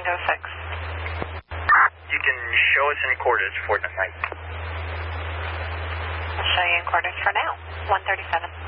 window 6. You can show us in coordinates for tonight. I'll show you in coordinates for now. 137.